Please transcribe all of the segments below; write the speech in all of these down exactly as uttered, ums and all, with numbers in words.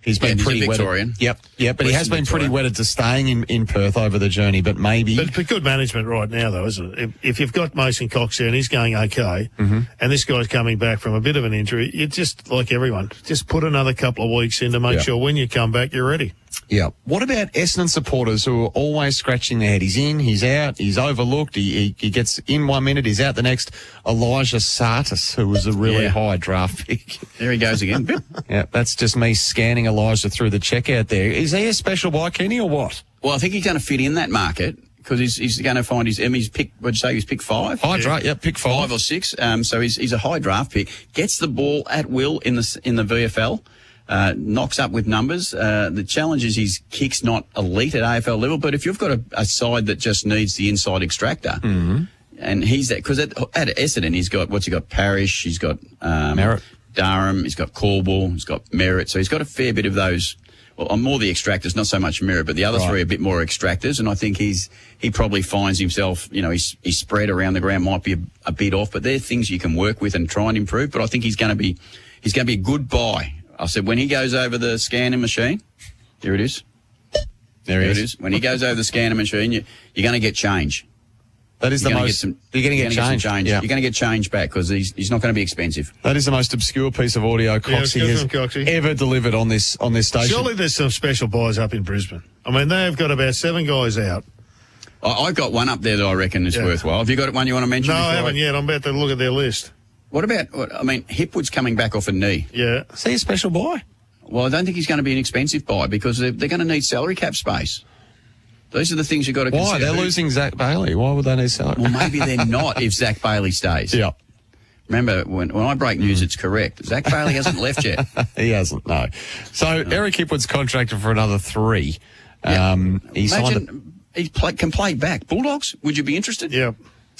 He's been yeah, pretty he's a Victorian. wedded. Yep, yep. But he has been Victoria. pretty wedded to staying in, in Perth over the journey. But maybe, But, but good management right now, though, isn't it? If, if you've got Mason Cox there and he's going okay, mm-hmm. and this guy's coming back from a bit of an injury, you just like everyone, just put another couple of weeks in to make yeah. sure when you come back, you're ready. Yeah. What about Essendon supporters who are always scratching their head? He's in, he's out, he's overlooked, he, he, he gets in one minute, he's out the next. Elijah Sartis, who was a really Yeah. high draft pick. There he goes again. Yeah, that's just me scanning Elijah through the checkout there. Is he a special buy, Kenny, or what? Well, I think he's going to fit in that market because he's, he's going to find his, um, he's pick, what'd you say, he's pick five? High draft, yeah, pick five. Five or six. Um, so he's, he's a high draft pick. Gets the ball at will in the, in the V F L. Uh, knocks up with numbers. Uh, the challenge is his kick's not elite at A F L level, but if you've got a, a side that just needs the inside extractor, mm-hmm. and he's that, because at, at Essendon he's got, what's he got, Parrish, he's got um, Merritt. Durham, he's got Caldwell, he's got Merritt, so he's got a fair bit of those. Well, I'm more the extractors, not so much Merritt, but the other Right. three are a bit more extractors, and I think he's he probably finds himself, you know, his, his spread around the ground might be a, a bit off, but they're things you can work with and try and improve, but I think he's going to be he's going to be a good buy. I said, when he goes over the scanning machine, here it is. There, There he it is. is. When he goes over the scanning machine, you, you're going to get change. That is You're the gonna most. Get some, you're going to get some change. change. Yeah. You're going to get change back because he's, he's not going to be expensive. That is the most obscure piece of audio Coxie good has from Coxie. ever delivered on this on this station. Surely there's some special buys up in Brisbane. I mean, they've got about seven guys out. I, I got one up there that I reckon is Yeah. worthwhile. Have you got one you want to mention? No, I before haven't yet. I'm about to look at their list. What about, what, I mean, Hipwood's coming back off a knee. Yeah. Is he a special buy? Well, I don't think he's going to be an expensive buy because they're, they're going to need salary cap space. These are the things you've got to Why? consider. They're Who- losing Zach Bailey. Why would they need salary? Well, maybe they're not if Zach Bailey stays. Yeah. Remember, when, when I break news, it's correct. Zach Bailey hasn't left yet. He hasn't, no. So Eric Hipwood's contracted for another three. Yeah. Um, he signed a- Imagine he play, can play back. Bulldogs, would you be interested? Yeah.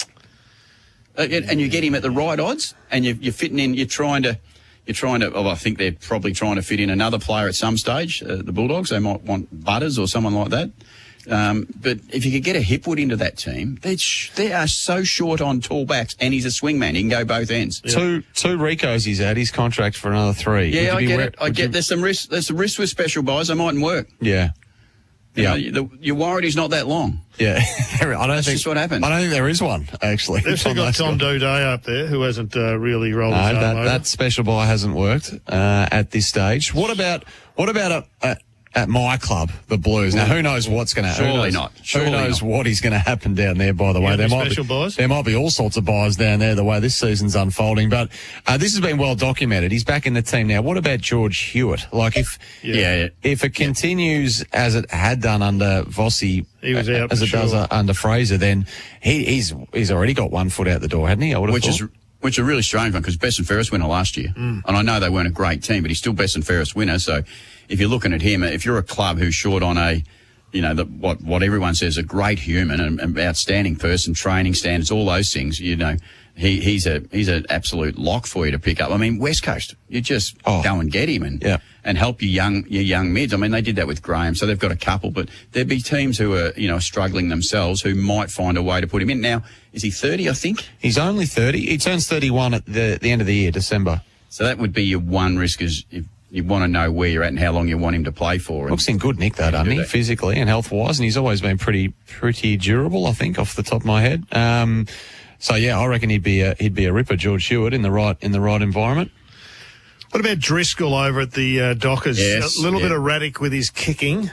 Uh, and and you get him at the right odds, and you're, you're fitting in. You're trying to, you're trying to. Well, I think they're probably trying to fit in another player at some stage. Uh, the Bulldogs, they might want Butters or someone like that. Um, but if you could get a Hipwood into that team, they sh- they are so short on tall backs, and he's a swingman. He can go both ends. two two Ricos he's at. His contract for another three. Yeah, Would I you be get wor- it. I would get you- there's some risk. There's some risk with special buys. They mightn't work. Yeah. You Yeah. know, you- the, you're worried he's not that long. Yeah. I don't That's think just what happened. I don't think there is one, actually. They've still on got those Tom guys. Doday up there, who hasn't uh, really rolled No, his arm that, over. that special buy hasn't worked uh, at this stage. What about what about a, a, at my club, the Blues? Now, who knows what's going to happen? Surely not. Surely who knows not. what is going to happen down there, by the way. Yeah, There any might, special be, buys? there might be all sorts of buys down there the way this season's unfolding. But uh, this has been well documented. He's back in the team now. What about George Hewitt? Like, if Yeah, yeah. if it continues as it had done under Vossi, He was out as for it does sure. uh, under Fraser, then he, he's he's already got one foot out the door, hadn't he? I would have Which thought. is which is a really strange one because Best and Fairest winner last year, Mm. and I know they weren't a great team, but he's still Best and Fairest winner. So if you're looking at him, if you're a club who's short on a, you know, the, what what everyone says a great human and an outstanding person, training standards, all those things, you know, he he's a he's an absolute lock for you to pick up. I mean, West Coast, you just Oh. go and get him and Yeah. and help your young your young mids. I mean, they did that with Graham, so they've got a couple, but there'd be teams who are you know struggling themselves who might find a way to put him in. Now, is he thirty? I think. He's only thirty. He turns thirty-one at the, the end of the year, December. So that would be your one risk is if you want to know where you're at and how long you want him to play for. And Looks in good nick, though, doesn't do he? that. Physically and health-wise, and he's always been pretty pretty durable, I think, off the top of my head. Um, so, yeah, I reckon he'd be a, he'd be a ripper, George Hewitt, in the right in the right environment. What about Driscoll over at the uh, Dockers? Yes, a little yeah. bit erratic with his kicking,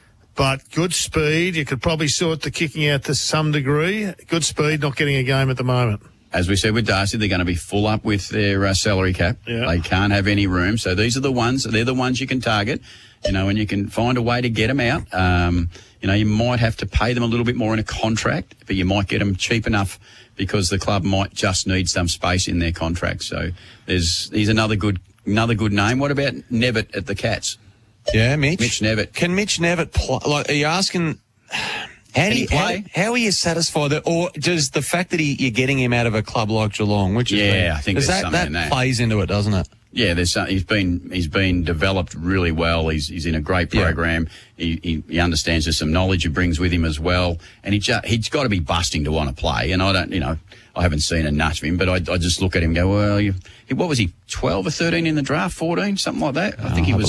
but good speed. You could probably sort the kicking out to some degree. Good speed, not getting a game at the moment. as we said with Darcy, they're going to be full up with their uh, salary cap. Yeah. They can't have any room. So these are the ones, they're the ones you can target, you know, and you can find a way to get them out. Um, you know, you might have to pay them a little bit more in a contract, but you might get them cheap enough because the club might just need some space in their contract. So there's, he's another good, another good name. What about Nevitt at the Cats? Yeah, Mitch. Mitch Nevitt. Can Mitch Nevitt play? Like, are you asking? How do Can you, he play? How, how are you satisfied that, or does the fact that he, you're getting him out of a club like Geelong, which Yeah, has been, I think 'cause there's that, something that in that. plays into it, doesn't it? Yeah, there's some, he's been he's been developed really well. He's he's in a great Yeah. program. He, he he understands there's some knowledge he brings with him as well, and he ju- he's got to be busting to want to play. And I don't, you know, I haven't seen enough of him, but I, I just look at him and go, well, you, he, what was he, twelve or thirteen in the draft, fourteen, something like that? I think I'll he have a was. look.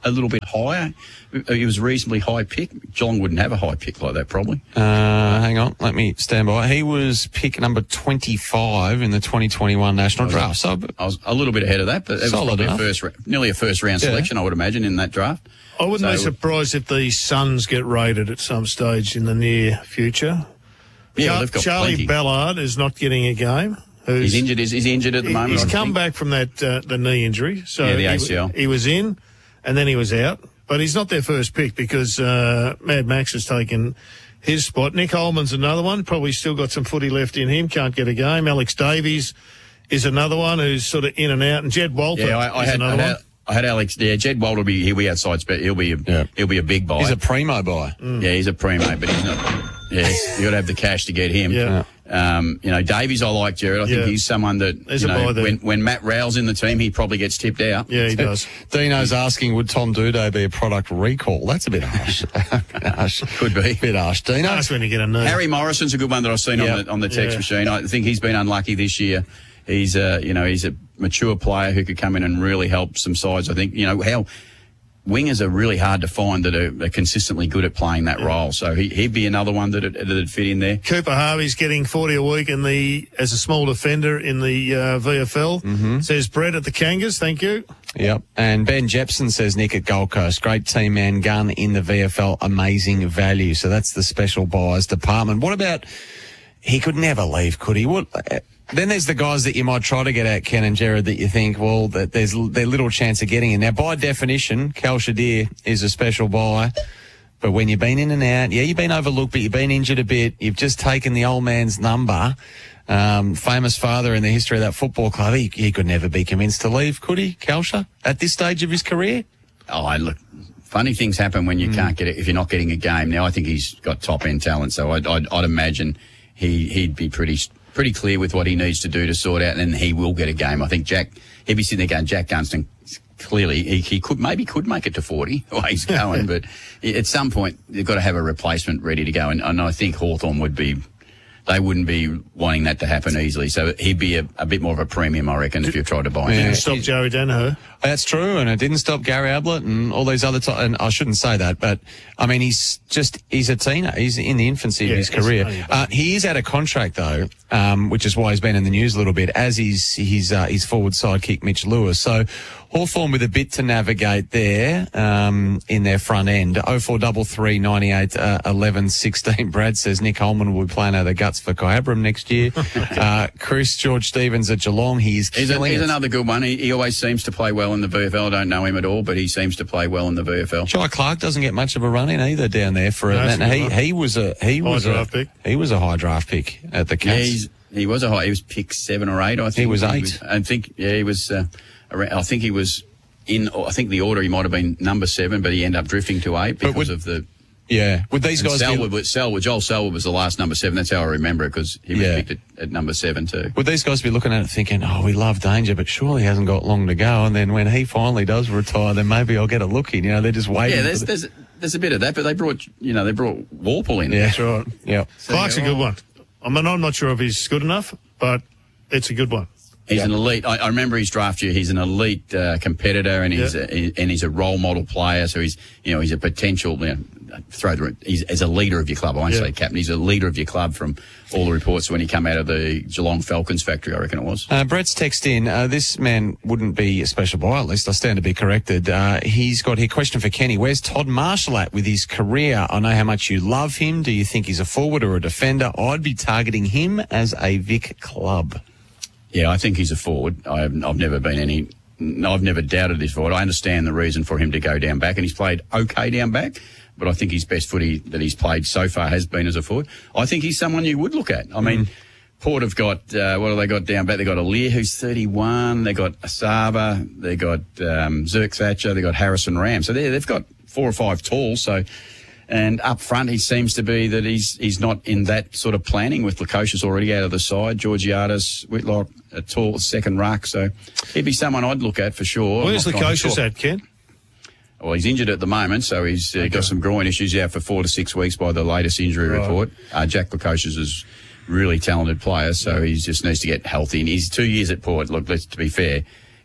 a little bit higher. He was a reasonably high pick. Geelong wouldn't have a high pick like that, probably. Uh, hang on, let me stand by. He was pick number twenty-five in the twenty twenty-one national draft. So I was a little bit ahead of that, but it was Solid probably a enough. first, ra- nearly a first round Yeah. selection, I would imagine, in that draft. I wouldn't So- be surprised if the Suns get raided at some stage in the near future. Yeah, well, Char- they've got Charlie plenty. Ballard is not getting a game. Who's, He's injured. Is he's injured at the he- moment? He's I come think. back from that uh, the knee injury. So Yeah, the he, A C L. he was in, and then he was out. But he's not their first pick because uh, Mad Max has taken his spot. Nick Holman's another one. Probably still got some footy left in him. Can't get a game. Alex Davies is another one who's sort of in and out. And Jed Walter Yeah, I, I is had, another I one. had, I had Alex. Yeah, Jed Walter will be. He'll be outside. But he'll be. A, Yeah. He'll be a big buy. he's a primo buy. Yeah, he's a primo, but he's not. Yeah, you got to have the cash to get him. Yeah. Um, you know, Davies, I like Jared. I think Yeah. he's someone that There's you a know, buy there. when when Matt Rowell's in the team, he probably gets tipped out. Yeah, he does. Dino's asking, would Tom Duday be a product recall? That's a bit harsh. harsh. Could be. Bit harsh. Dino? That's when you get a knee. Harry Morrison's a good one that I've seen Yeah. on the on the text Yeah. machine. I think he's been unlucky this year. He's uh, you know, he's a mature player who could come in and really help some sides. I think you know how wingers are really hard to find that are, are consistently good at playing that role. So he, he'd be another one that that'd fit in there. Cooper Harvey's getting forty a week in the as a small defender in the uh, V F L. Mm-hmm. Says Brett at the Kangas. Thank you. Yep. And Ben Jepson says Nick at Gold Coast. Great team man, gun in the V F L, amazing value. So that's the special buyers department. What about, he could never leave, could he? What? Uh, then there's the guys that you might try to get at, Ken and Jared, that you think, well, that there's there's little chance of getting in. Now, by definition, Cal Shadir is a special buy. But when you've been in and out, yeah, you've been overlooked, but you've been injured a bit. You've just taken the old man's number. Um, famous father in the history of that football club. He, he could never be convinced to leave, could he, Kalsha, at this stage of his career? Oh, look, funny things happen when you Mm. can't get it if you're not getting a game. Now, I think he's got top end talent, so I'd, I'd, I'd imagine he he'd be pretty pretty clear with what he needs to do to sort out, and then he will get a game. I think Jack he'd be sitting there going, Jack Gunston. Clearly, he, he could maybe could make it to forty the way he's going, but at some point you've got to have a replacement ready to go, and, and I think Hawthorn would be. They wouldn't be wanting that to happen easily, so he'd be a, a bit more of a premium, I reckon, if you tried to buy him. Yeah. Didn't stop Joey Danaher. That's true, and it didn't stop Gary Ablett and all these other. T- and I shouldn't say that, but I mean, he's just he's a teenager. He's in the infancy Yeah, of his he's career. only a Uh, he is out of contract though, um, which is why he's been in the news a little bit. As is his uh, his forward sidekick Mitch Lewis. So Hawthorn with a bit to navigate there um, in their front end. Oh four double three ninety eight uh, eleven sixteen. Brad says Nick Holman will be playing out of the guts for Kyabram next year. uh, Chris George Stevens at Geelong. He is He's, a, killing he's it. another good one. He, he always seems to play well in the V F L. I don't know him at all, but he seems to play well in the V F L. Jai Clark doesn't get much of a run in either down there for No, a, that's a good he one. he was a he High was a draft pick. he was a high draft pick at the Yeah, Cats. he's, he was a high. He was picked seven or eight. I think He was eight. I think. Yeah, he was. Uh, around, I think he was in. I think the order he might have been number seven, but he ended up drifting to eight But because would- of the. yeah, would these And guys Selwood, be, was- Selwood, Joel Selwood was the last number seven. That's how I remember it because he was Yeah. picked at, at number seven too. would these guys be looking at it thinking, oh, we love Danger, but surely he hasn't got long to go, and then when he finally does retire, then maybe I'll get a look in. You know, they're just waiting. Yeah, for there's the- there's there's a bit of that, but they brought you know they brought Warple in. yeah, That's right. yeah. Clark's a yeah, good well- one. I mean, I'm not sure if he's good enough, but it's a good one. He's Yeah. an elite. I, I remember his draft year. He's an elite uh, competitor, and he's Yeah. a, he- and he's a role model player. So he's you know he's a potential. You know, throw the he's as a leader of your club. I won't Yeah. say captain. He's a leader of your club from all the reports when he came out of the Geelong Falcons factory. I reckon it was. Uh, Brett's text in, uh, this man wouldn't be a special buy, at least I stand to be corrected. Uh, he's got here, question for Kenny. Where's Todd Marshall at with his career? I know how much you love him. Do you think he's a forward or a defender? I'd be targeting him as a Vic club. Yeah, I think he's a forward. I've, I've never been any. I've never doubted his forward. I understand the reason for him to go down back, and he's played okay down back. But I think his best footy that he's played so far has been as a forward. I think he's someone you would look at. I mean, Port have got uh, what have they got down back? They got Alir, who's thirty-one. They got Asaba. They got um, Zirk Thatcher. They got Harrison Ram. So they've got four or five tall. So. And up front, he seems to be that he's he's not in that sort of planning with Lukosius already out of the side. Georgiades, Whitlock, a tall second ruck. So he'd be someone I'd look at for sure. Where's I'm the not trying to coaches talk- at, Ken? Well, he's injured at the moment, so he's uh, got some groin issues out for four to six weeks by the latest injury Right. report. Uh, Jack Lukosius is a really talented player, so he just needs to get healthy. And he's two years at Port. Look, let's to be fair,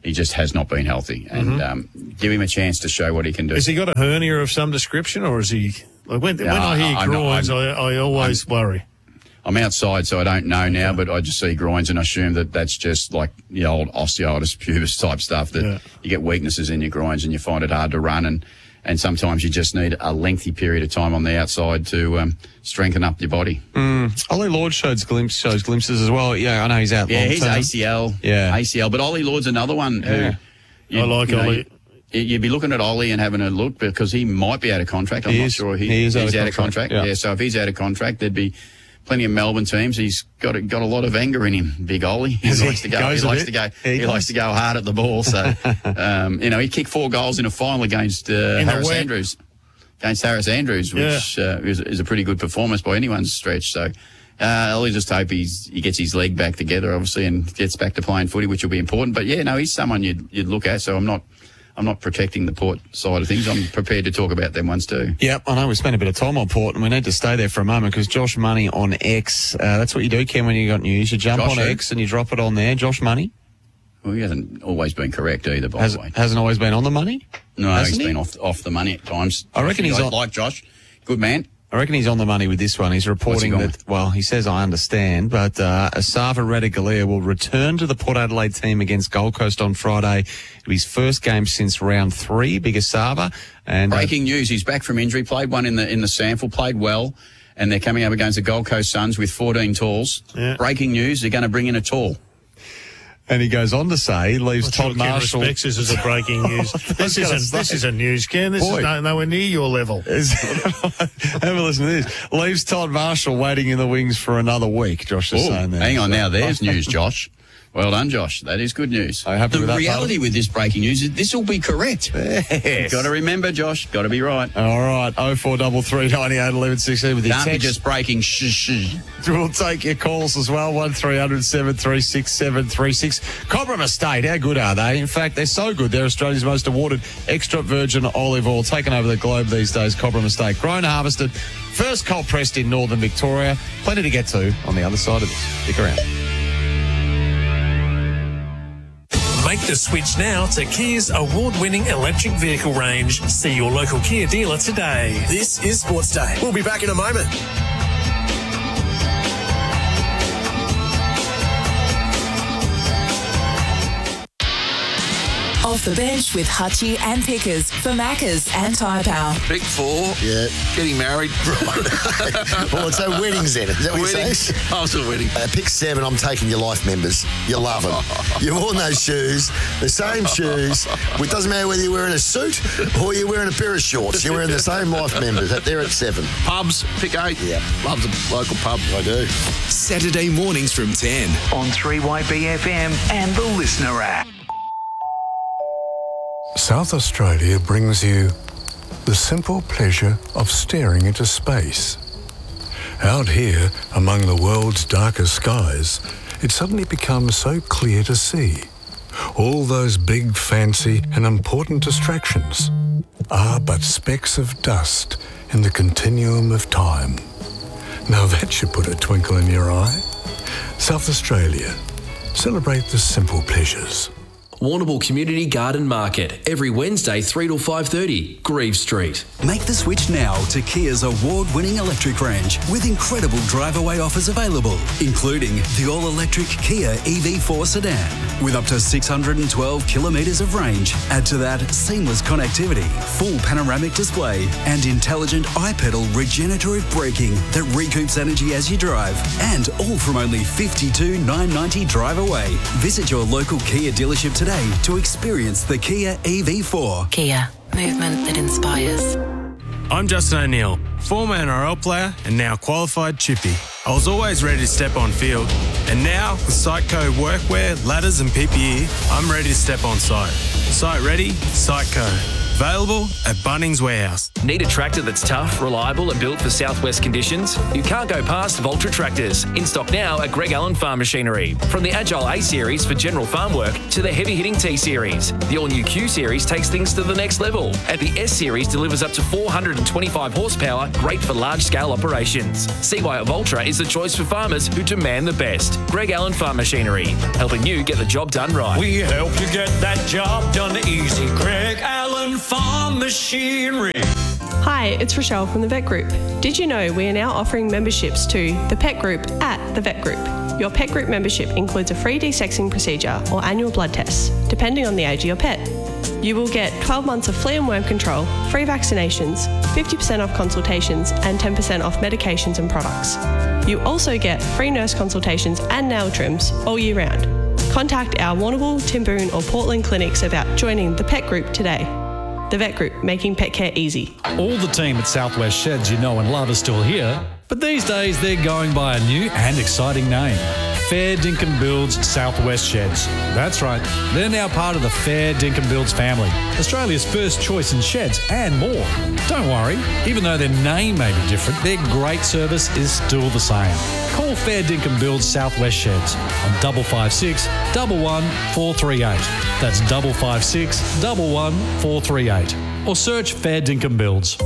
he just has not been healthy. And Mm-hmm. um, give him a chance to show what he can do. Has he got a hernia of some description, or is he? Like when, when I hear I- I'm not- groins, I, I always worry. I'm outside, so I don't know now, but I just see groins and I assume that that's just like the old osteitis pubis type stuff, that Yeah. you get weaknesses in your groins and you find it hard to run, and, and sometimes you just need a lengthy period of time on the outside to um, strengthen up your body. Ollie Lord shows, glimpse, shows glimpses as well. Yeah, I know he's out Yeah, long he's term. A C L. Yeah. A C L. But Ollie Lord's another one Yeah. who... you- I like you know, Ollie. you- You'd be looking at Ollie and having a look because he might be out of contract. I'm He not is. sure he, He is he's out of contract, yeah. Yeah, so if he's out of contract, there'd be plenty of Melbourne teams. He's got a, got a lot of anger in him, big Ollie. He He likes to go. goes He a likes bit. to go. Yeah, he He likes does. to go hard at the ball. So, um, you know, he kicked four goals in a final against uh, In the Harris wet. Andrews. Against Harris Andrews, which uh, is, is a pretty good performance by anyone's stretch. So, uh, I'll just hope he's he gets his leg back together, obviously, and gets back to playing footy, which will be important. But yeah, no, he's someone you'd you'd look at. So I'm not. I'm not protecting the Port side of things. I'm prepared to talk about them ones too. Yep, I know we spent a bit of time on Port, and we need to stay there for a moment because Josh Money on X, uh, that's what you do, Ken, when you got news. You jump Josh on who? X and you drop it on there. Josh Money Well, he hasn't always been correct either, by has, the way. hasn't always been on the money. No, hasn't he's he? been off off the money at times. I reckon he's I on- like Josh. Good man. I reckon he's on the money with this one. He's reporting gone that, with? well, he says, I understand, but uh, Asava Radaglia will return to the Port Adelaide team against Gold Coast on Friday. It'll be his first game since round three, big Asava. And, uh, Breaking news: he's back from injury. Played one in the in the sample. Played well, and they're coming up against the Gold Coast Suns with fourteen talls. Yeah. Breaking news: they're going to bring in a tall. and he goes on to say, he leaves I'm sure Todd Ken Marshall. respects this as a breaking news. this, gonna isn't, say. this isn't news, Ken. This Boy. is no, nowhere near your level. Is- Have a listen to this. Leaves Todd Marshall waiting in the wings for another week, Josh is Oh, saying there. hang on So- now. There's news, Josh. Well done, Josh. That is good news. Are you happy the with that, reality with this breaking news is this will be correct. Yes. Got to remember, Josh. Got to be right. All right, oh four three three, ninety-eight, eleven sixteen with your Can't be text. just breaking shh shh. We'll take your calls as well, one three hundred seven three six seven three six. Cobram Estate, how good are they? In fact, they're so good. They're Australia's most awarded extra virgin olive oil, taken over the globe these days, Cobram Estate. Grown, harvested, first cold pressed in northern Victoria. Plenty to get to on the other side of this. Stick around. Make the switch now to Kia's award-winning electric vehicle range. See your local Kia dealer today. This is Sports Day. We'll be back in a moment. Off the bench with Hutchie and Pickers for Maccas and Tyre Power. Pick four. Yeah. Getting married. Well, it's a weddings then. Is that what you're Weddings. saying? After the wedding. Uh, pick seven, I'm taking your life members. You love them. You've worn those shoes, the same shoes. It doesn't matter whether you're wearing a suit or you're wearing a pair of shorts. You're wearing the same life members. They're at seven. Pubs. Pick eight. Yeah. Love the local pub. I do. Saturday mornings from ten on three Y B F M and the Listener app. South Australia brings you the simple pleasure of staring into space. Out here, among the world's darkest skies, it suddenly becomes so clear to see. All those big, fancy and important distractions are but specks of dust in the continuum of time. Now that should put a twinkle in your eye. South Australia. Celebrate the simple pleasures. Warrnambool Community Garden Market, every Wednesday three till five thirty, Grieve Street. Make the switch now to Kia's award-winning electric range with incredible drive-away offers available, including the all-electric Kia E V four sedan with up to six hundred twelve kilometres of range. Add to that seamless connectivity, full panoramic display, and intelligent iPedal regenerative braking that recoups energy as you drive, and all from only fifty-two thousand nine hundred ninety drive away. Visit your local Kia dealership today to experience the Kia E V four. Kia, movement that inspires. I'm Justin O'Neill, former N R L player and now qualified chippy. I was always ready to step on field, and now with Siteco workwear, ladders and P P E, I'm ready to step on site. Site ready, Siteco. Available at Bunnings Warehouse. Need a tractor that's tough, reliable and built for southwest conditions? You can't go past Voltra Tractors. In stock now at Greg Allen Farm Machinery. From the Agile A Series for general farm work to the heavy-hitting T Series. The all-new Q Series takes things to the next level. And the S Series delivers up to four hundred twenty-five horsepower, great for large-scale operations. See why Voltra is the choice for farmers who demand the best. Greg Allen Farm Machinery, helping you get the job done right. We help you get that job done easy. Greg Allen Farm Machinery. Hi, it's Rochelle from the Vet Group. Did you know we are now offering memberships to the Pet Group at the Vet Group? Your Pet Group membership includes a free desexing procedure or annual blood tests, depending on the age of your pet. You will get twelve months of flea and worm control, free vaccinations, fifty percent off consultations and ten percent off medications and products. You also get free nurse consultations and nail trims all year round. Contact our Warrnambool, Timboon or Portland clinics about joining the Pet Group today. The Vet Group, making pet care easy. All the team at Southwest Sheds you know and love are still here, but these days they're going by a new and exciting name. Fair Dinkum Builds Southwest Sheds. That's right, they're now part of the Fair Dinkum Builds family, Australia's first choice in sheds and more. Don't worry, even though their name may be different, their great service is still the same. Call Fair Dinkum Builds Southwest Sheds on double five six double one four three eight. That's double five six double one four three eight. Or search Fair Dinkum Builds.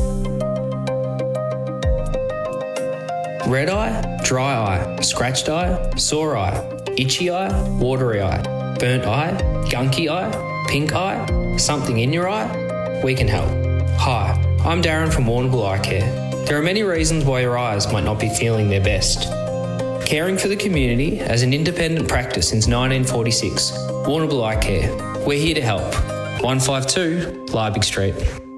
Red eye, dry eye, scratched eye, sore eye, itchy eye, watery eye, burnt eye, gunky eye, pink eye, something in your eye? We can help. Hi, I'm Darren from Warrnambool Eye Care. There are many reasons why your eyes might not be feeling their best. Caring for the community as an independent practice since nineteen forty-six, Warrnambool Eye Care. We're here to help. one five two Liebig Street.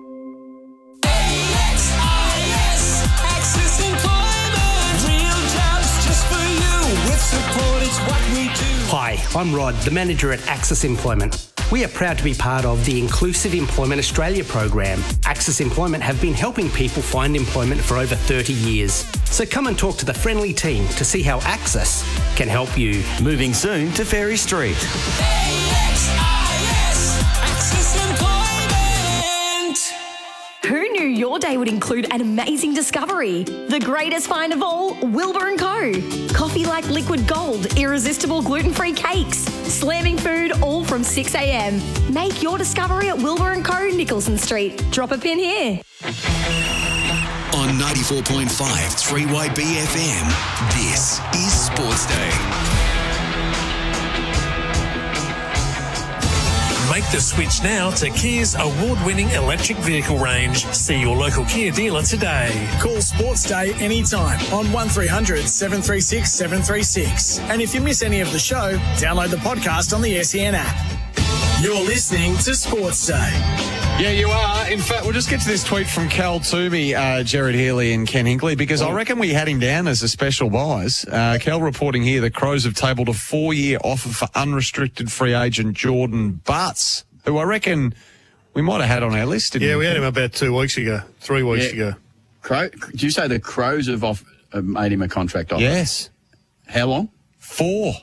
Hi, I'm Rod, the manager at Access Employment. We are proud to be part of the Inclusive Employment Australia program. Access Employment have been helping people find employment for over thirty years. So come and talk to the friendly team to see how Access can help you. Moving soon to Ferry Street. Who knew your day would include an amazing discovery? The greatest find of all, Wilbur and Co. Coffee like liquid gold, irresistible gluten-free cakes, slamming food all from six a.m. Make your discovery at Wilbur and Co, Nicholson Street. Drop a pin here. On ninety-four point five three Y B F M, this is Sports Day. Make the switch now to Kia's award-winning electric vehicle range. See your local Kia dealer today. Call Sports Day anytime on one three hundred seven three six seven three six. And if you miss any of the show, download the podcast on the S E N app. You're listening to Sports Day. Yeah, you are. In fact, we'll just get to this tweet from Cal Toomey, uh, Jared Healy and Ken Hinkley, because I reckon we had him down as a special buys. Uh, Cal reporting here the Crows have tabled a four-year offer for unrestricted free agent Jordan Butts, who I reckon we might have had on our list. Didn't Yeah, we, we had Ken? him about two weeks ago, three weeks Yeah. ago. Crow, did you say the Crows have, off, have made him a contract offer? Yes. How long? Four.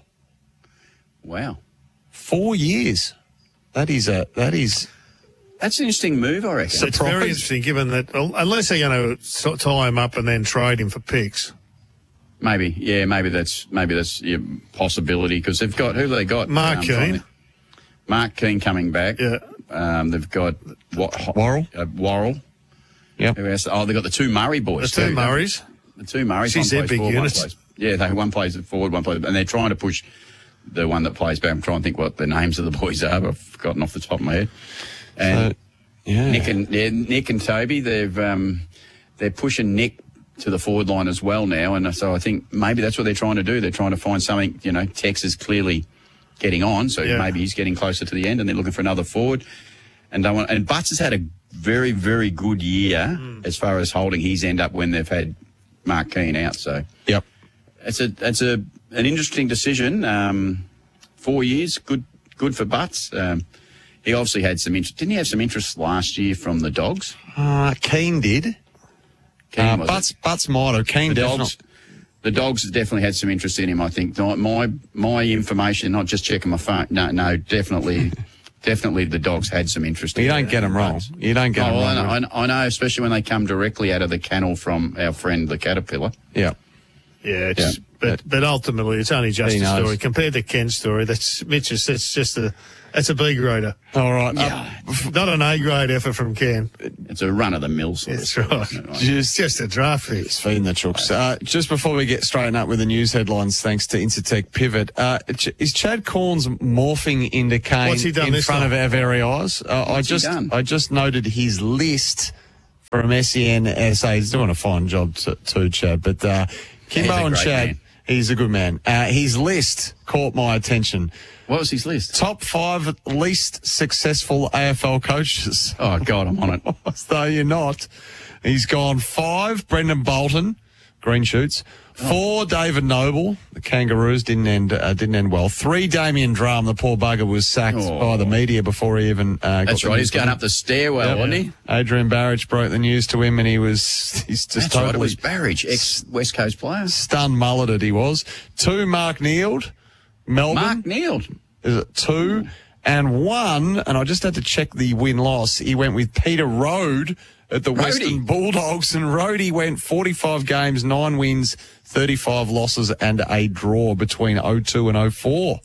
Wow. Four years. That is a, that is... That's an interesting move, I reckon. It's very interesting, given that unless they're going to tie him up and then trade him for picks. Maybe, yeah, maybe that's maybe that's a possibility because they've got who have they got? Mark Um, Keane. Mark Keane coming back. Yeah. Um, they've got what? Worrell. Uh, Worrell. Yep. Who else? Oh, they've got the two Murray boys. The two too. Murrays. The two Murrays. Geez, one they're plays big forward, one units. plays- Yeah, they one plays it forward, one plays, and they're trying to push the one that plays back. I'm trying to think what the names of the boys are. But I've forgotten off the top of my head. And So, yeah. Nick and yeah, Nick and Toby, they've um, they're pushing Nick to the forward line as well now, and so I think maybe that's what they're trying to do. They're trying to find something. You know, Tex is clearly getting on, so Yeah. maybe he's getting closer to the end, and they're looking for another forward. And don't want, and Butts has had a very very good year Mm. as far as holding his end up when they've had Mark Keane out. So Yep. it's a it's a an interesting decision. Um, four years, good good for Butts. Um, he obviously had some interest. Didn't he have some interest last year from the Dogs? Uh, Keane did. Keane, Uh, was Butts, it? Butts might have. Keane the definitely. Dogs. The Dogs definitely had some interest in him. I think my my information, not just checking my phone. No, no, definitely. definitely the Dogs had some interest. You in don't it. get them wrong. You don't get Oh, them well, wrong. I, know, I know, especially when they come directly out of the kennel from our friend the Caterpillar. Yeah. Yeah, it's, but but ultimately it's only just He a knows. story compared to Ken's story. That's Mitch's. That's just a that's a B grader. All right, yeah. not an A grade effort from Ken. It's a run of the mill sort That's of right. thing, isn't it? Just, just a draft pick. Just feeding the chooks. Uh, just before we get straightened up with the news headlines, thanks to Intertech Pivot, uh, Ch- is Chad Corns morphing into Kane What's he done in this front time? of our very eyes? Uh, I What's he just done? I just noted his list from S E N S A. He's doing a fine job t- too, Chad. But uh, Kimbo He's a and great Chad, man. he's a good man. Uh, his list caught my attention. What was his list? Top five least successful A F L coaches. Oh, God, I'm on it. Though you're not. He's gone five, Brendan Bolton, Green Shoots. Four, David Noble, the Kangaroos didn't end uh, didn't end well. Three, Damien Drum, the poor bugger was sacked Oh. by the media before he even uh, got That's the right. news He's to going him. up the stairwell, Yep. wasn't he? Adrian Barrage broke the news to him, and he was he's just That's right. It totally was Barrage, ex-West Coast player. stunned mulleted. He was. Two, Mark Neild, Melbourne. Mark Neild. Is it two? And one, and I just had to check the win-loss, he went with Peter Rode at the Rhodey. Western Bulldogs, and Rhodey went forty-five games, nine wins, thirty-five losses, and a draw between oh two and oh four.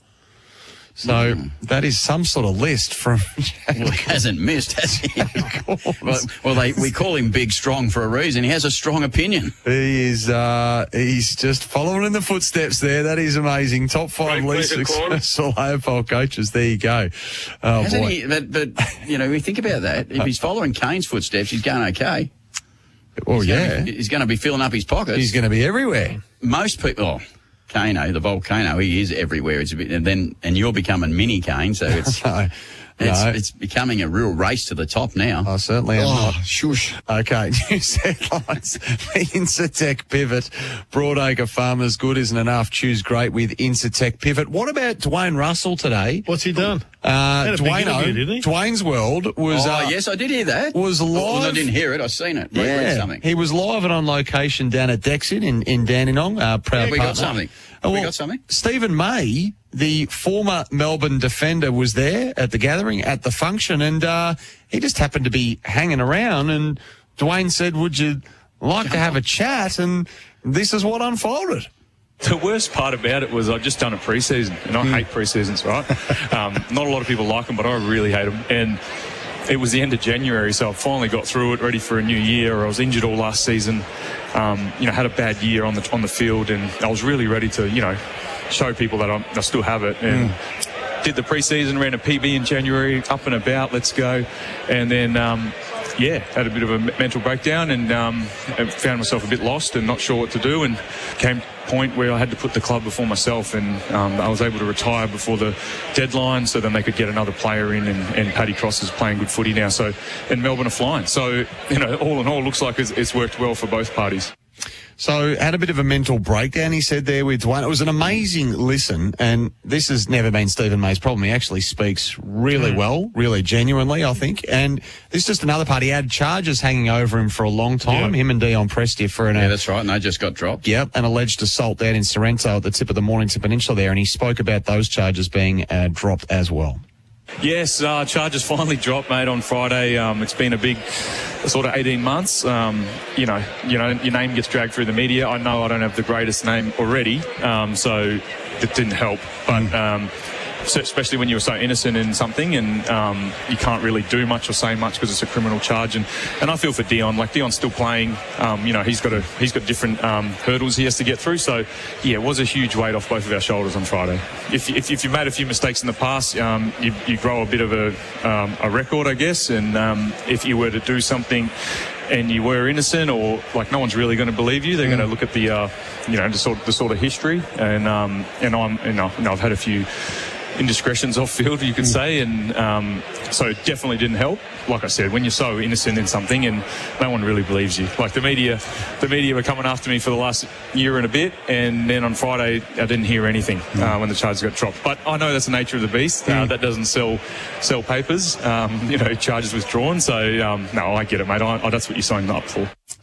So Mm. that is some sort of list from... Well, he hasn't missed, has he? well, well they, we call him Big Strong for a reason. He has a strong opinion. He is, uh, he's just following in the footsteps there. That is amazing. Top five Great least pleasure, Corn. successful A F L coaches. There you go. Oh, Hasn't boy. he? But, but, you know, we think about that. If he's following Kane's footsteps, he's going okay. Well, he's yeah. Gonna be, he's going to be filling up his pockets. He's going to be everywhere. Most people... Oh, Kano, the volcano, he is everywhere. It's a bit, and then, and you're becoming mini Kane, so it's, no, it's, no. it's becoming a real race to the top now. I certainly am Oh, not. shush. Okay, news headlines. Incitec Pivot. Broadacre Farmers good isn't enough. Choose great with Incitec Pivot. What about Dwayne Russell today? What's he done? Uh, Had a big Dwayne, interview, didn't he? Dwayne's World was. oh, uh, yes, I did hear that. Was Oh, live. well, I didn't hear it. I seen it. Read, Yeah, read something. he was live and on location down at Dexit in, in Dandenong. Uh, proud Yeah, we got partner. something. Oh, We well, got something? Stephen May, the former Melbourne defender, was there at the gathering, at the function, and uh, he just happened to be hanging around. And Dwayne said, "Would you like to have a chat?" And this is what unfolded. The worst part about it was I'd just done a pre-season, and I hate pre-seasons, right? Um, not a lot of people like them, but I really hate them. And it was the end of January, so I finally got through it, ready for a new year. I was injured all last season, um, you know, had a bad year on the on the field, and I was really ready to, you know, show people that I'm, I still have it. And did the pre-season, ran a P B in January, up and about, let's go. And then, um, yeah, had a bit of a mental breakdown and um, found myself a bit lost and not sure what to do, and came to a point where I had to put the club before myself, and um, I was able to retire before the deadline so then they could get another player in, and, and Paddy Cross is playing good footy now, so, and Melbourne are flying. So, you know, all in all, looks like it's, it's worked well for both parties. So had a bit of a mental breakdown, he said there with Dwayne. It was an amazing listen, and this has never been Stephen May's problem. He actually speaks really Hmm. well, really genuinely, I think. And this is just another part. He had charges hanging over him for a long time, him and Dion Prestia for an... Yeah, that's right, and they just got dropped. Yep, an alleged assault down in Sorrento at the tip of the Mornington Peninsula there, and he spoke about those charges being uh, dropped as well. Yes, uh, charges finally dropped, mate, on Friday. Um, it's been a big sort of eighteen months. Um, you know, you know, your name gets dragged through the media. I know I don't have the greatest name already, um, so it didn't help. But um, so especially when you were so innocent in something, and um, you can't really do much or say much because it's a criminal charge. And, and I feel for Dion. Like, Dion's still playing. Um, you know, he's got a he's got different um, hurdles he has to get through. So yeah, it was a huge weight off both of our shoulders on Friday. If if, if you've made a few mistakes in the past, um, you, you grow a bit of a um, a record, I guess. And um, if you were to do something and you were innocent, or like no one's really going to believe you, they're going to look at the uh, you know the sort the sort of history. And um, and I'm you know, you know I've had a few indiscretions off field, you could say, and um, so it definitely didn't help. Like I said, when you're so innocent in something and no one really believes you, like the media, the media were coming after me for the last year and a bit, and then on Friday I didn't hear anything uh, when the charges got dropped. But I know that's the nature of the beast. Uh, that doesn't sell sell papers. Um, you know, charges withdrawn. So um, no, I get it, mate. I, I, that's what you signed up for.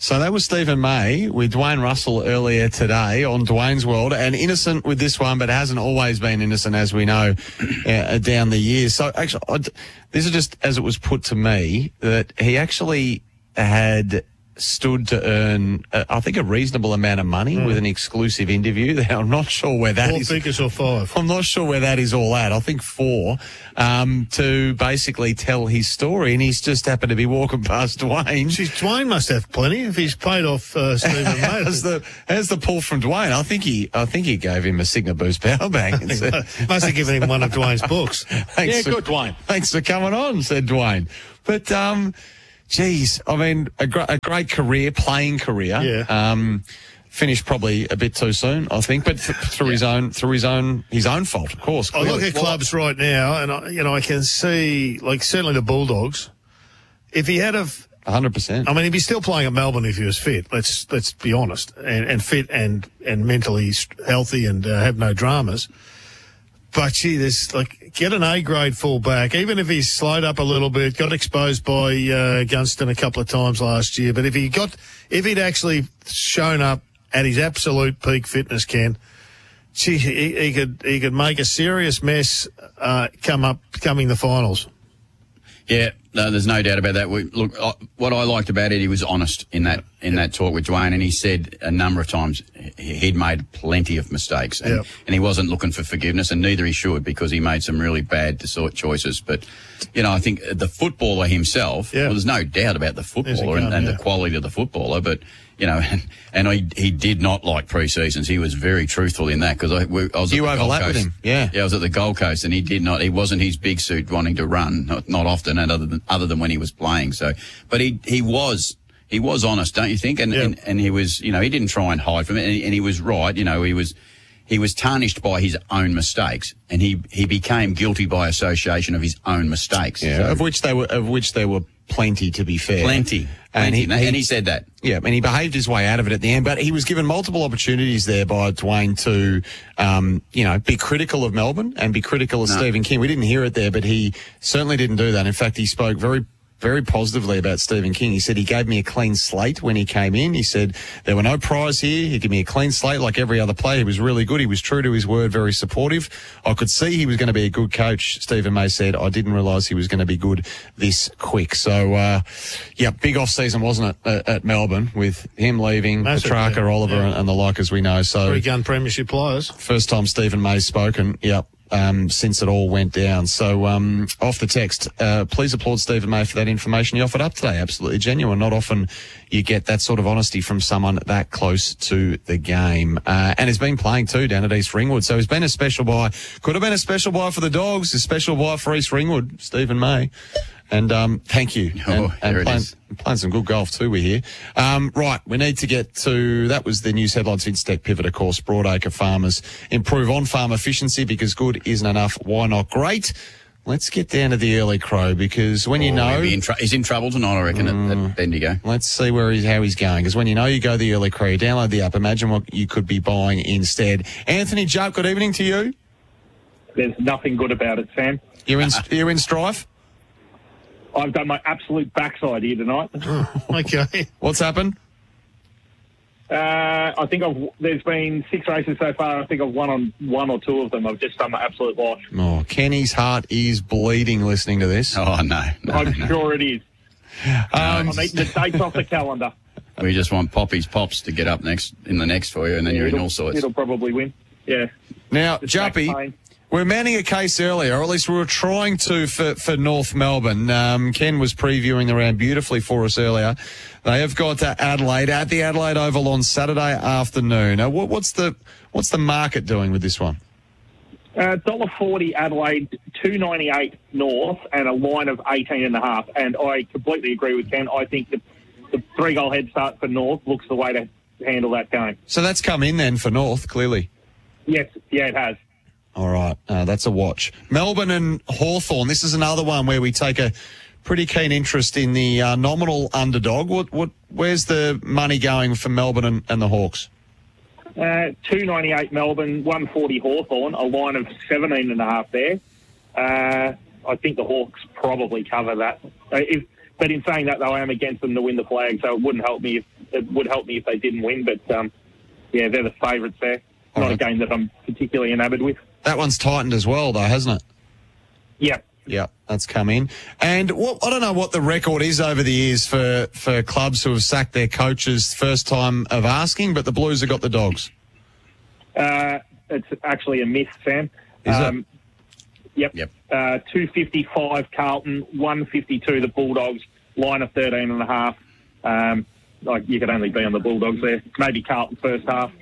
So that was Stephen May with Dwayne Russell earlier today on Dwayne's World, and innocent with this one, but hasn't always been innocent, as we know, uh, down the years. So actually, I, this is just as it was put to me, that he actually had stood to earn, uh, I think, a reasonable amount of money mm. with an exclusive interview. I'm not sure where that four is. Four figures or five? I'm not sure where that is all at. I think four, um, to basically tell his story, and he's just happened to be walking past Dwayne. Geez, Dwayne must have plenty if he's paid off uh, Stephen May. How's the, how's the pull from Dwayne? I think he, I think he gave him a Sigma Boost power bank. And said, must have given him one of Dwayne's books. Thanks yeah, for, good, Dwayne. Thanks for coming on, said Dwayne. But, um, geez, I mean, a, gr- a great career, playing career. Yeah. Um, finished probably a bit too soon, I think, but th- through yeah. his own, through his own, his own fault, of course. I look at clubs right now, and I, you know, I can see, like, certainly the Bulldogs. If he had of, one hundred percent. I mean, he'd be still playing at Melbourne if he was fit. Let's let's be honest, and, and fit and and mentally healthy and uh, have no dramas. But gee, there's like get an A grade fullback, even if he's slowed up a little bit, got exposed by uh, Gunston a couple of times last year. But if he got, if he'd actually shown up at his absolute peak fitness, Ken, gee, he, he could he could make a serious mess uh, come up coming the finals. Yeah, no, there's no doubt about that. We, look, I, what I liked about it, he was honest in that in that talk with Dwayne, and he said a number of times he, he'd made plenty of mistakes, and, yep. and he wasn't looking for forgiveness, and neither he should, because he made some really bad sort choices. But you know, I think the footballer himself, yeah. well, there's no doubt about the footballer gun, and, and yeah. the quality of the footballer, but. You know, and, and he, he did not like pre-seasons. He was very truthful in that, because I, we, I was you at the Gold overlapped with Coast. him, yeah. Yeah, I was at the Gold Coast, and he did not. He wasn't his big suit wanting to run, not, not often, and other than other than when he was playing. So, but he he was he was honest, don't you think? And yeah. and, and he was, you know, he didn't try and hide from it, and he, and he was right. You know, he was he was tarnished by his own mistakes, and he he became guilty by association of his own mistakes. Yeah, so, of which they were of which there were plenty, to be fair. Plenty. And he, and, he, and he said that. Yeah, and he behaved his way out of it at the end, but he was given multiple opportunities there by Dwayne to, um, you know, be critical of Melbourne and be critical of No. Stephen King. We didn't hear it there, but he certainly didn't do that. In fact, he spoke very very positively about Stephen King. He said he gave me a clean slate when he came in. He said there were no priors here. He gave me a clean slate like every other player. He was really good. He was true to his word, very supportive. I could see he was going to be a good coach, Stephen May said. I didn't realise he was going to be good this quick. So, uh, yeah, big off-season, wasn't it, at, at Melbourne, with him leaving, Massive, Petrarca, yeah. Oliver Yeah. and, and the like, as we know. So Three-gun premiership players. First time Stephen May's spoken, yep, um, since it all went down. So um, off the text, uh, please applaud Stephen May for that information he offered up today. Absolutely genuine. Not often you get that sort of honesty from someone that close to the game. Uh, and he's been playing too down at East Ringwood. So he's been a special buy. Could have been a special buy for the Dogs, a special buy for East Ringwood, Stephen May. And um, thank you. Oh, and, and there it playing, is. playing some good golf too, we hear. Um, right, we need to get to, that was the news headlines, Vinstec Pivot, of course. Broadacre farmers improve on-farm efficiency because good isn't enough. Why not great? Let's get down to the early crow, because when you Oh, know... he'll be in tr- he's in trouble tonight, I reckon, Mm. at, at Bendigo. Let's see where he's, how he's going, because when you know you go the early crow, you download the app, imagine what you could be buying instead. Anthony Jupp, good evening to you. There's nothing good about it, Sam. You're in, you're in strife? I've done my absolute backside here tonight. Okay. What's happened? Uh, I think I've, there's been six races so far. I think I've won on one or two of them. I've just done my absolute life. Oh, Kenny's heart is bleeding listening to this. Oh, no. no I'm no. sure it is. Um, I'm eating the dates off the calendar. We just want Poppy's Pops to get up next in the next for you, and then you're in it'll, all sorts. It'll probably win. Yeah. Now, Just back Juppy, pain. we're mounting a case earlier, or at least we were trying to for, for North Melbourne. Um, Ken was previewing the round beautifully for us earlier. They have got to Adelaide at the Adelaide Oval on Saturday afternoon. Now, what, what's the what's the market doing with this one? Uh, one dollar forty Adelaide, two ninety-eight North, and a line of eighteen and a half. And I completely agree with Ken. I think the, the three-goal head start for North looks the way to handle that game. So that's come in then for North, clearly. Yes, yeah, it has. All right, uh, that's a watch. Melbourne and Hawthorn. This is another one where we take a pretty keen interest in the uh, nominal underdog. What, what, where's the money going for Melbourne and, and the Hawks? Uh, two ninety-eight Melbourne, one forty Hawthorn, a line of seventeen and a half there. Uh, I think the Hawks probably cover that. Uh, if, but in saying that, though, I am against them to win the flag, so it wouldn't help me if it would help me if they didn't win. But um, yeah, they're the favourites there. All Not right. a game that I'm particularly enamoured with. That one's tightened as well, though, hasn't it? Yeah. Yeah, that's come in. And what, I don't know what the record is over the years for, for clubs who have sacked their coaches first time of asking, but the Blues have got the Dogs. Uh, it's actually a myth, Sam. Is it? um, Yep. Yep. Uh, two fifty-five Carlton, one fifty-two the Bulldogs, line of thirteen and a half. Um, like you could only be on the Bulldogs there. Maybe Carlton first half.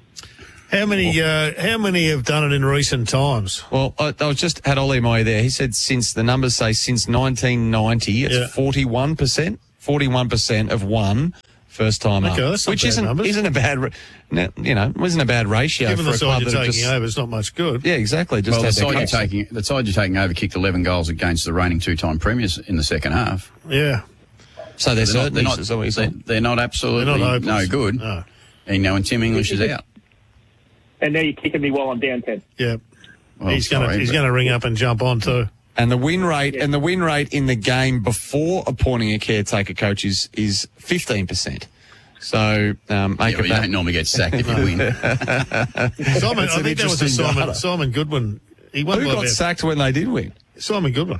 How many? Uh, how many have done it in recent times? Well, I, I was just had Ollie Moy there. He said since the numbers say since nineteen ninety, it's Yeah. forty-one percent. forty-one percent of one first time Okay, up, that's not which bad isn't numbers. isn't a bad, re- no, you know, wasn't a bad ratio Given for the a club side you're that have taking just, over, it's not much good. yeah, exactly. Just Well, the had their side, you're coach. taking, the side you're taking over kicked eleven goals against the reigning two-time premiers in the second half. Yeah. So they're, They're not, certain. they're, not, is that what you're they're, saying? they're not absolutely They're not no hopeless. good. No. And now when Tim English is out. And now you're kicking me while I'm down ten. Yeah. Well, he's going to sorry, he's but- going to ring up and jump on too. And the win rate and the win rate in the game before appointing a caretaker coach is is fifteen percent. So um, make Yeah, it but you don't normally get sacked if you win. Simon, That's I an think that was a interesting Simon data. Simon Goodwin. He won Who by got about- sacked when they did win? Simon Goodwin.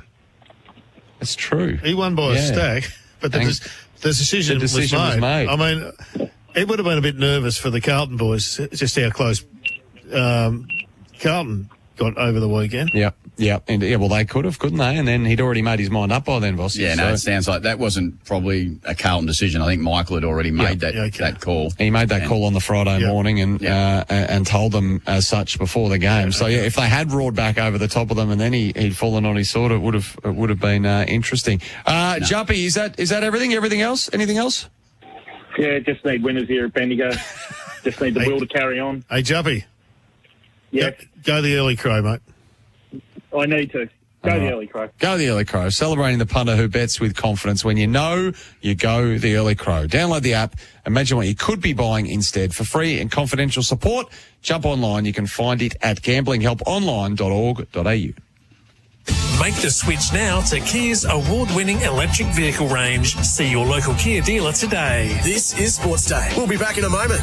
It's true. He won by Yeah. a stack, but the, And des- the decision, the decision was was, made. made. I mean, it would have been a bit nervous for the Carlton boys, just how close um, Carlton got over the weekend. Yeah, yeah, and yeah. Well, they could have, couldn't they? And then he'd already made his mind up by then, Vossi. Yeah, no, so it sounds like that wasn't probably a Carlton decision. I think Michael had already made that, yeah, okay. that call. he made that And- call on the Friday Yeah. morning and Yeah. uh, and told them as such before the game. So yeah, if they had roared back over the top of them and then he, he'd fallen on his sword, it would have it would have been uh, interesting. Uh, Juppy, is that is that everything? Everything else? Anything else? Yeah, just need winners here at Bendigo. Just need the Hey. will to carry on. Hey, Juppy, Yep, go, go the early crow, mate. I need to. Go All the right. early crow. Go the early crow. Celebrating the punter who bets with confidence. When you know, you go the early crow. Download the app. Imagine what you could be buying instead. For free and confidential support, jump online. You can find it at gambling help online dot org dot a u. Make the switch now to Kia's award-winning electric vehicle range. See your local Kia dealer today. This is Sports Day. We'll be back in a moment.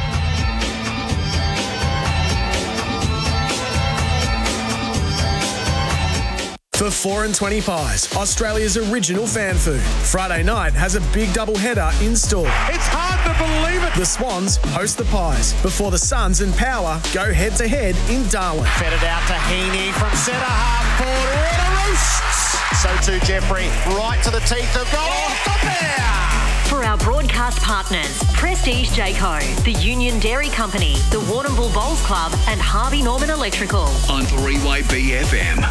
For four and twenty pies, Australia's original fan food. Friday night has a big double header in store. It's hard to believe it. The Swans host the Pies before the Suns and Power go head to head in Darwin. Fed it out to Heaney from centre half forward. What a roost! So too Jeffrey, right to the teeth of goal. Off the bear! For our broadcast partners, Prestige Jayco, the Union Dairy Company, the Warrnambool Bowls Club, and Harvey Norman Electrical. On three Y B F M.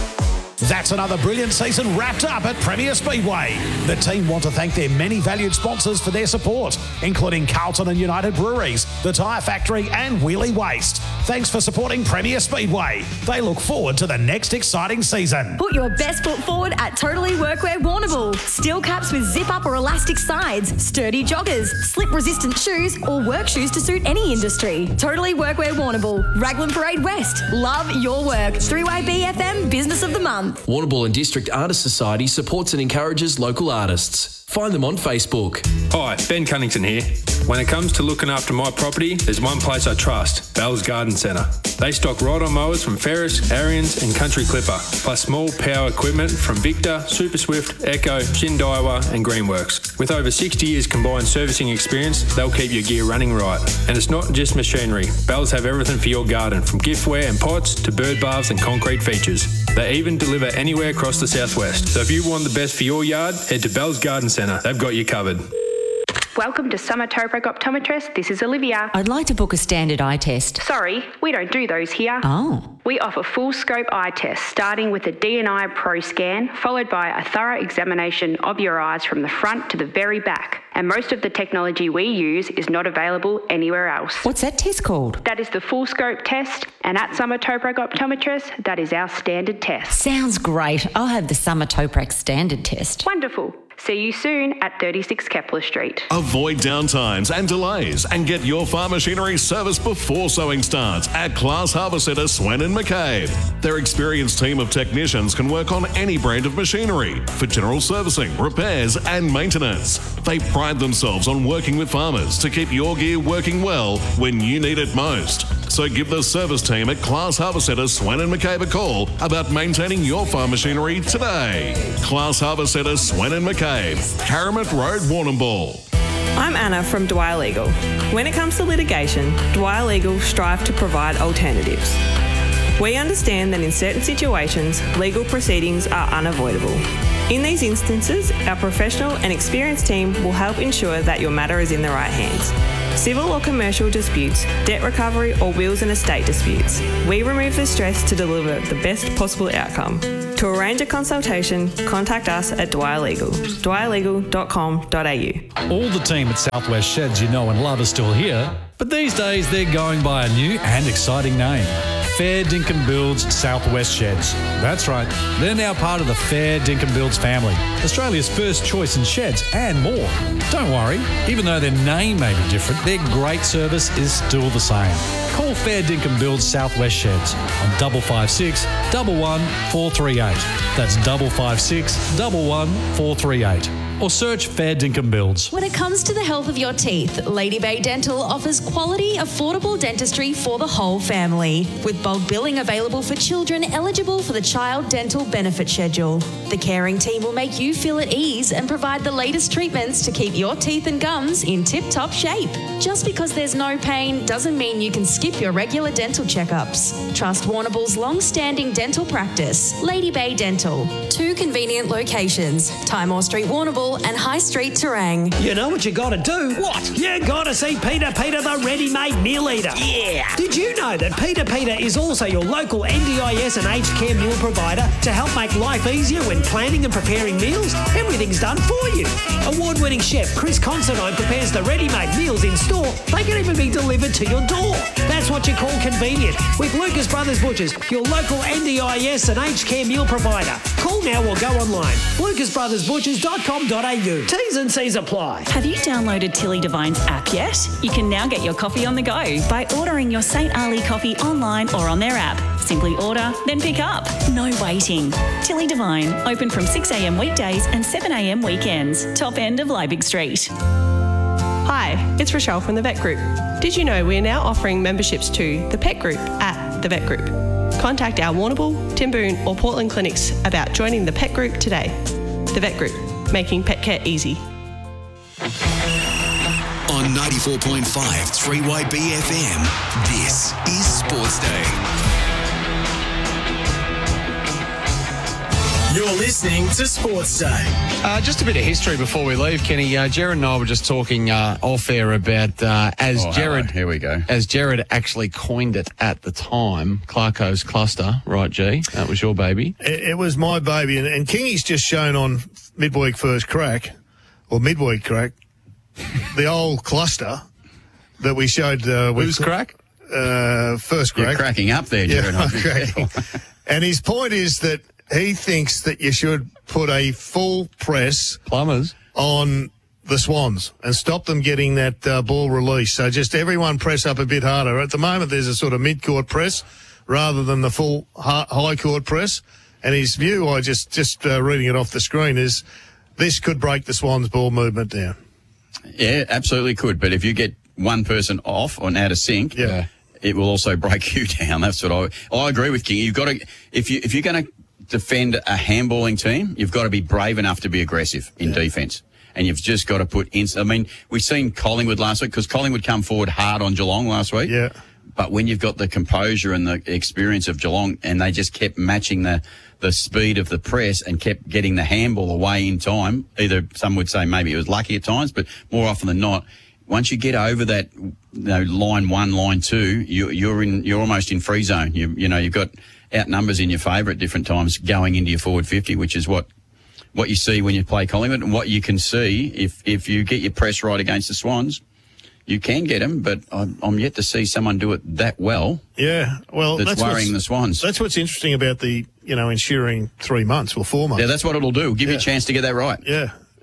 That's another brilliant season wrapped up at Premier Speedway. The team want to thank their many valued sponsors for their support, including Carlton and United Breweries, the Tyre Factory and Wheelie Waste. Thanks for supporting Premier Speedway. They look forward to the next exciting season. Put your best foot forward at Totally Workwear Warrnambool. Steel caps with zip-up or elastic sides, sturdy joggers, slip-resistant shoes, or work shoes to suit any industry. Totally Workwear Warrnambool, Raglan Parade West. Love your work. three Y B F M Business of the Month. Warrnambool and District Artists Society supports and encourages local artists. Find them on Facebook. Hi, Ben Cunnington here. When it comes to looking after my property, there's one place I trust, Bell's Garden Centre. They stock ride-on mowers from Ferris, Ariens and Country Clipper, plus small power equipment from Victor, Super Swift, Echo, Shindaiwa and Greenworks. With over sixty years combined servicing experience, they'll keep your gear running right. And it's not just machinery. Bells have everything for your garden, from giftware and pots to bird baths and concrete features. They even deliver anywhere across the southwest. So if you want the best for your yard, head to Bell's Garden Centre. They've got you covered. Welcome to Summer Tobruk Optometrist. This is Olivia. I'd like to book a standard eye test. Sorry, we don't do those here. Oh. We offer full scope eye tests, starting with a D and I Pro scan, followed by a thorough examination of your eyes from the front to the very back. And most of the technology we use is not available anywhere else. What's that test called? That is the full scope test, and at Summer Tobruk Optometrist, that is our standard test. Sounds great. I'll have the Summer Toprak standard test. Wonderful. See you soon at thirty-six Kepler Street. Avoid downtimes and delays and get your farm machinery serviced before sowing starts at Class Harbour Centre, Swan and McCabe. Their experienced team of technicians can work on any brand of machinery for general servicing, repairs and maintenance. They pride themselves on working with farmers to keep your gear working well when you need it most. So give the service team at Class Harbour Centre, Swan and McCabe a call about maintaining your farm machinery today. Class Harbour Centre, Swan and McCabe, Caramit Road, Warrnambool. I'm Anna from Dwyer Legal. When it comes to litigation, Dwyer Legal strive to provide alternatives. We understand that in certain situations, legal proceedings are unavoidable. In these instances, our professional and experienced team will help ensure that your matter is in the right hands. Civil or commercial disputes, debt recovery or wills and estate disputes. We remove the stress to deliver the best possible outcome. To arrange a consultation, contact us at Dwyer Legal, dwyer legal dot com dot a u. All the team at Southwest Sheds you know and love are still here, but these days they're going by a new and exciting name. Fair Dinkum Builds Southwest Sheds. That's right, they're now part of the Fair Dinkum Builds family, Australia's first choice in sheds and more. Don't worry, even though their name may be different, their great service is still the same. Call Fair Dinkum Builds Southwest Sheds on double five six double one four three eight. That's double five six double one four three eight. Or search Fair Dinkum Builds. When it comes to the health of your teeth, Lady Bay Dental offers quality, affordable dentistry for the whole family, with bulk billing available for children eligible for the Child Dental Benefit Schedule. The caring team will make you feel at ease and provide the latest treatments to keep your teeth and gums in tip-top shape. Just because there's no pain doesn't mean you can skip your regular dental checkups. Trust Warrnambool's long-standing dental practice, Lady Bay Dental. Two convenient locations, Timor Street, Warrnambool, and High Street, Terang. You know what you got to do? What? You got to see Peter Peter, the ready-made meal eater. Yeah. Did you know that Peter Peter is also your local N D I S and aged care meal provider to help make life easier when planning and preparing meals? Everything's done for you. Award-winning chef Chris Considine prepares the ready-made meals in store. They can even be delivered to your door. That's what you call convenient. With Lucas Brothers Butchers, your local N D I S and aged care meal provider. Call now or go online. lucas brothers butchers dot com dot a u. T's and C's apply. Have you downloaded Tilly Devine's app yet? You can now get your coffee on the go by ordering your Saint Ali coffee online or on their app. Simply order, then pick up. No waiting. Tilly Devine, open from six a m weekdays and seven a m weekends. Top end of Liebig Street. Hi, it's Rochelle from the Vet Group. Did you know we are now offering memberships to the Pet Group at the Vet Group? Contact our Warrnambool, Timboon or Portland clinics about joining the Pet Group today. The Vet Group, making pet care easy. On ninety-four point five three Y B F M, this is Sports Day. You're listening to Sports Day. Uh, just a bit of history before we leave, Kenny. Uh, Jared and I were just talking uh, off air about uh, as Oh, Jared. hello. Here we go. As Jared actually coined it at the time, Clarko's cluster, right? G, that was your baby. It, it was my baby, and, and Kingy's just shown on midweek first crack, or midweek crack, the old cluster that we showed. Uh, with Who's crack? Uh, first crack. You're cracking up there, Jared. Yeah, okay. And his point is that he thinks that you should put a full press plumbers on the Swans and stop them getting that uh, ball release. So just everyone press up a bit harder. At the moment, there's a sort of mid-court press rather than the full high-court press. And his view, I just just uh, reading it off the screen, is this could break the Swans' ball movement down. Yeah, absolutely could. But if you get one person off or out of sync, yeah. it will also break you down. That's what I I agree with King. You've got to if you if you're going to defend a handballing team, you've got to be brave enough to be aggressive in yeah. defence. And you've just got to put in. I mean, we've seen Collingwood last week because Collingwood come forward hard on Geelong last week. Yeah. But when you've got the composure and the experience of Geelong, and they just kept matching the the speed of the press and kept getting the handball away in time. Either some would say maybe it was lucky at times, but more often than not, once you get over that, you know, line one, line two, you, you're in, you're almost in free zone. You, you know, you've got outnumbers in your favour at different times going into your forward fifty, which is what what you see when you play Collingwood, and what you can see if if you get your press right against the Swans. You can get them, but I'm, I'm yet to see someone do it that well. Yeah, well, that's, that's worrying the Swans. That's what's interesting about the, you know, ensuring three months or four months. Yeah, that's what it'll do. Give yeah. you a chance to get that right. Yeah,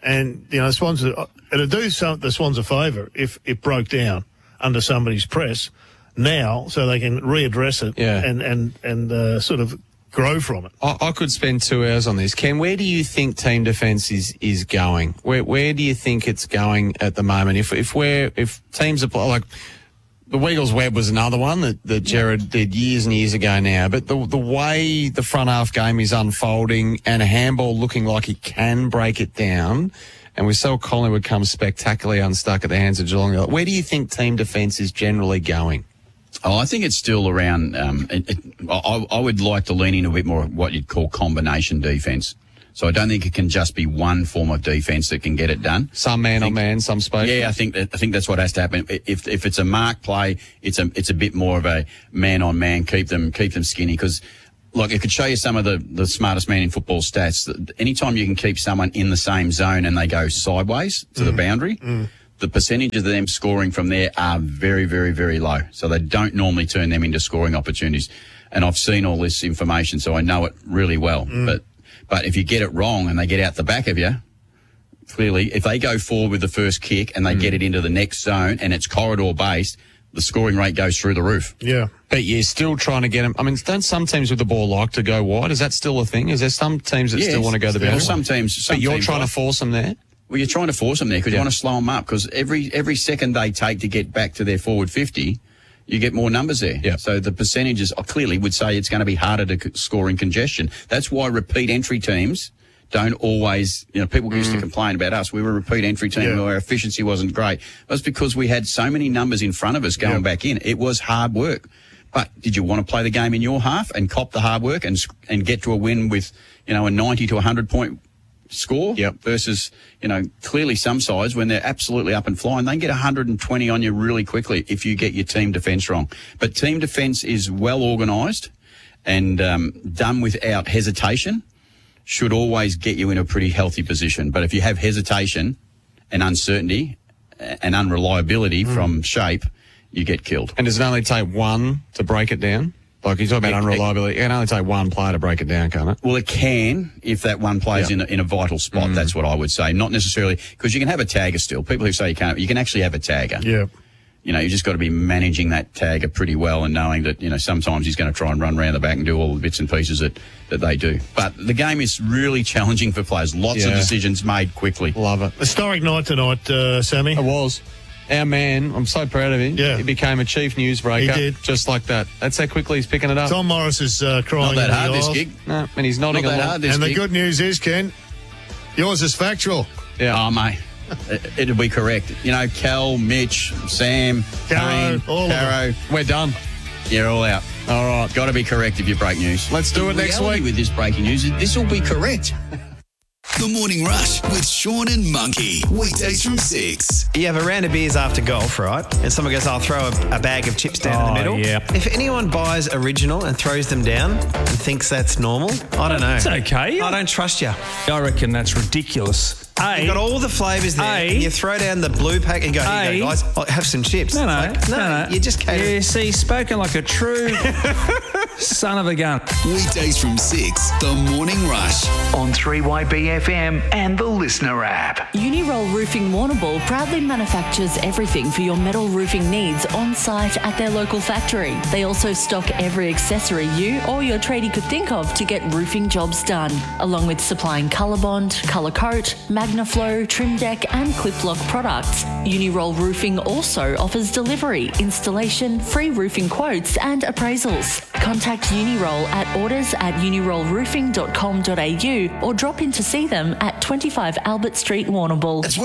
And, you know, the Swans, are, it'd do some, the Swans a favour if it broke down under somebody's press now so they can readdress it Yeah. and, and, and uh, sort of grow from it. I, I could spend two hours on this. Ken, where do you think team defence is, is going? Where where do you think it's going at the moment? If if we're if teams are pl- like the Weagles Web was another one that, that Jared did years and years ago now, but the the way the front half game is unfolding and a handball looking like it can break it down, and we saw Collingwood come spectacularly unstuck at the hands of Geelong. Where do you think team defence is generally going? Oh, I think it's still around. Um, it, it, I, I would like to lean in a bit more what you'd call combination defence. So I don't think it can just be one form of defence that can get it done. Some man on man, some space. Yeah, I think that, I think that's what has to happen. If if it's a mark play, it's a it's a bit more of a man on man. Keep them keep them skinny because. Like, it could show you some of the, the smartest man in football stats. Anytime you can keep someone in the same zone and they go sideways to mm. the boundary, mm. the percentage of them scoring from there are very, very, very low. So they don't normally turn them into scoring opportunities. And I've seen all this information, so I know it really well. Mm. But but if you get it wrong and they get out the back of you, clearly, if they go forward with the first kick and they mm. get it into the next zone and it's corridor-based, the scoring rate goes through the roof. Yeah. But you're still trying to get them. I mean, don't some teams with the ball like to go wide? Is that still a thing? Is there some teams that yeah, still want to go the well, boundary? some teams. Some but you're teams trying like, to force them there? Well, you're trying to force them there because yeah. you want to slow them up because every, every second they take to get back to their forward fifty, you get more numbers there. Yeah. So the percentages I clearly would say it's going to be harder to score in congestion. That's why repeat entry teams don't always, you know, people used mm. to complain about us. We were a repeat entry team yeah. where our efficiency wasn't great. That's because we had so many numbers in front of us going yeah. back in. It was hard work. But did you want to play the game in your half and cop the hard work and and get to a win with, you know, a ninety to one hundred point score yep. versus, you know, clearly some sides when they're absolutely up and flying, they can get one hundred twenty on you really quickly if you get your team defence wrong. But team defence is well organised and um, done without hesitation. Should always get you in a pretty healthy position. But if you have hesitation and uncertainty and unreliability mm. from shape, you get killed. And does it only take one to break it down? Like you talk about it, unreliability, it can only take one player to break it down, can't it? Well, it can if that one player's yeah. in, a, in a vital spot. Mm. That's what I would say. Not necessarily, because you can have a tagger still. People who say you can't, you can actually have a tagger. Yeah. You know, you just got to be managing that tagger pretty well and knowing that, you know, sometimes he's going to try and run around the back and do all the bits and pieces that, that they do. But the game is really challenging for players. Lots yeah. of decisions made quickly. Love it. Historic night tonight, uh, Sammy. It was. Our man, I'm so proud of him. Yeah. He became a chief newsbreaker. He did. Just like that. That's how quickly he's picking it up. Tom Morris is uh, crying. Not that in hard, the this aisles. gig. No, and he's nodding Not that along. hard, this And the gig. good news is, Ken, yours is factual. Yeah. Oh, mate. it, it'll be correct. You know, Cal, Mitch, Sam, Caro, Kane, all Caro. of them. We're done. You're all out. All right. Got to be correct if you break news. Let's do the it next reality week. With this breaking news, this will be correct. The Morning Rush with Sean and Monkey. Weekdays from six. You have a round of beers after golf, right? And someone goes, I'll throw a, a bag of chips down Oh, in the middle. yeah. If anyone buys original and throws them down and thinks that's normal, I don't know. It's okay. I don't trust you. I reckon that's ridiculous. A, You've got all the flavours there. A, and you throw down the blue pack and go, here you A, go, guys, I'll have some chips. No, no, It's like, no, no. You just can't. Yeah, see, spoken like a true son of a gun. Weekdays from six. The Morning Rush. On three Y B F M and the Listener app. Uniroll Roofing Warrnambool proudly manufactures everything for your metal roofing needs on site at their local factory. They also stock every accessory you or your tradie could think of to get roofing jobs done, along with supplying Colorbond, Colour Coat, Magnaflow, Trim Deck and Clip Lock products. Uniroll Roofing also offers delivery, installation, free roofing quotes and appraisals. Contact Uniroll at orders at uniroll roofing dot com dot a u or drop in to see them at twenty-five Albert Street, Warrnambool.